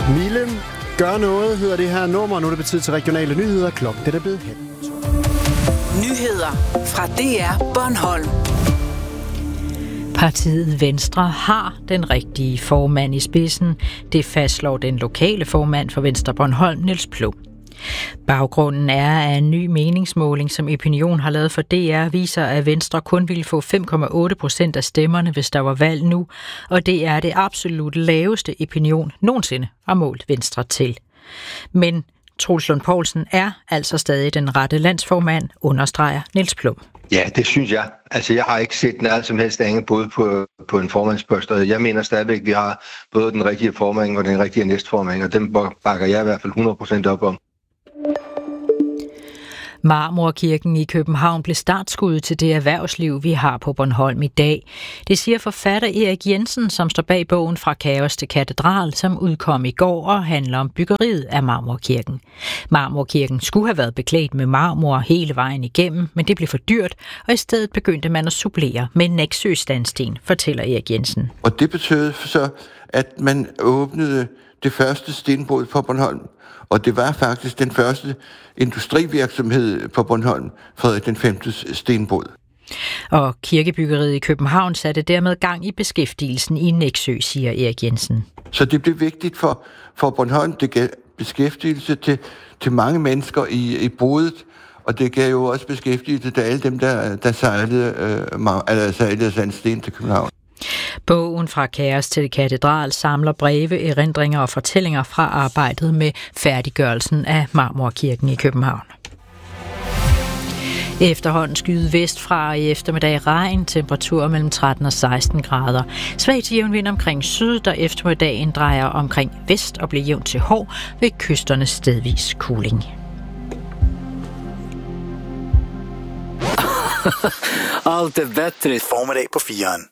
Mille, gør noget, hedder det her nummer. Nu er det betydet til regionale nyheder. Klokken det er blevet hen. Nyheder fra DR Bornholm. Partiet Venstre har den rigtige formand i spidsen. Det fastslår den lokale formand for Venstre Bornholm, Niels Plum. Baggrunden er, at en ny meningsmåling, som Opinion har lavet for DR, viser, at Venstre kun ville få 5,8% af stemmerne, hvis der var valg nu, og det er det absolut laveste Opinion nogensinde har målt Venstre til. Men Troels Lund Poulsen er altså stadig den rette landsformand, understreger Niels Plum. Ja, det synes jeg. Altså, jeg har ikke set noget som helst andet både på en formandspost, og jeg mener stadigvæk, at vi har både den rigtige formand og den rigtige næstformand, og dem bakker jeg i hvert fald 100% op om. Marmorkirken i København blev startskuddet til det erhvervsliv, vi har på Bornholm i dag. Det siger forfatter Erik Jensen, som står bag bogen Fra kaos til katedral, som udkom i går og handler om byggeriet af Marmorkirken. Marmorkirken skulle have været beklædt med marmor hele vejen igennem, men det blev for dyrt, og i stedet begyndte man at supplere med Nexø-standsten, fortæller Erik Jensen. Og det betød så, at man åbnede det første stenbrud på Bornholm. Og det var faktisk den første industrivirksomhed på Bornholm, Frederik den 5. stenbrud. Og kirkebyggeriet i København satte dermed gang i beskæftigelsen i Nexø, siger Erik Jensen. Så det blev vigtigt for Bornholm, det gav beskæftigelse til mange mennesker i brudet, og det gav jo også beskæftigelse til alle dem, der sejlede sandsten til København. Bogen Fra kaos til katedral samler breve, erindringer og fortællinger fra arbejdet med færdiggørelsen af Marmorkirken i København. Efterhånden skyde vestfra i eftermiddag regn, temperaturer mellem 13 og 16 grader. Svag til jævn vind omkring syd, der eftermiddagen drejer omkring vest og bliver jævnt til hård ved kysterne stedvis kuling. Allt är bättre. Formiddag på 4'eren.